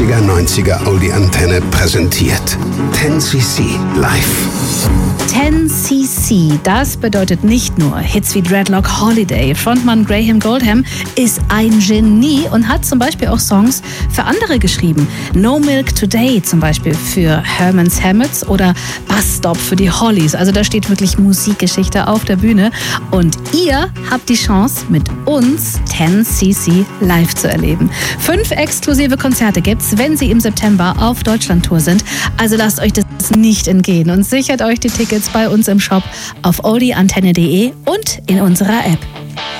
80er, 90er Oldie Antenne präsentiert. 10cc live. 10cc, das bedeutet nicht nur Hits wie Dreadlock Holiday. Frontmann Graham Goldham ist ein Genie und hat zum Beispiel auch Songs für andere geschrieben. No Milk Today zum Beispiel für Herman's Hermits oder Bus Stop für die Hollies. Also da steht wirklich Musikgeschichte auf der Bühne. Und ihr habt die Chance, mit uns 10cc live zu erleben. 5 exklusive Konzerte gibt's, wenn sie im September auf Deutschlandtour sind. Also lasst euch das nicht entgehen und sichert euch die Tickets bei uns im Shop auf oldieantenne.de und in unserer App.